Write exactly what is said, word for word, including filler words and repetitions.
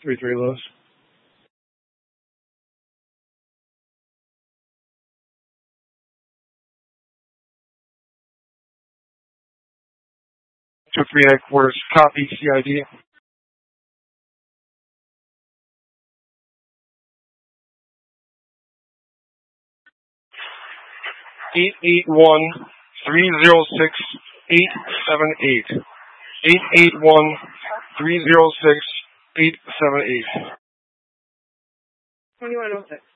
three three Lewis. two three headquarters, copy C I D. eight eight one, three zero six, eight seven eight. eight eight one, three zero six, eight seven eight. twenty-one oh six.